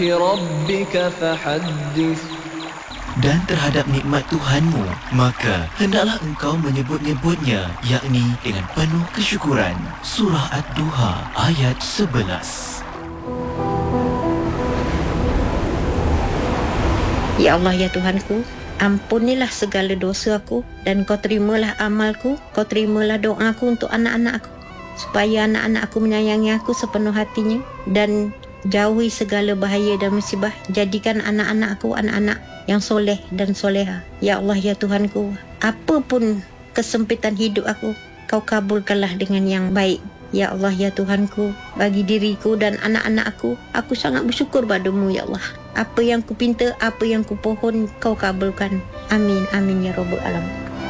ربك فحدث. Dan terhadap nikmat Tuhanmu, maka hendaklah engkau menyebut-nyebutnya, yakni dengan penuh kesyukuran. Surah Ad-Duha ayat 11. Ya Allah, ya Tuhanku, ampunilah segala dosa aku dan kau terimalah amalku, kau terimalah doaku untuk anak-anak aku, supaya anak-anak aku menyayangi aku sepenuh hatinya dan jauhi segala bahaya dan musibah. Jadikan anak-anak aku anak-anak yang soleh dan soleha. Ya Allah, ya Tuhanku, apapun kesempitan hidup aku, kau kabulkanlah dengan yang baik. Ya Allah, ya Tuhanku, bagi diriku dan anak-anak aku sangat bersyukur padamu, ya Allah. Apa yang ku pinta, apa yang ku pohon, kau kabulkan. Amin, amin ya Rabbal Alamin.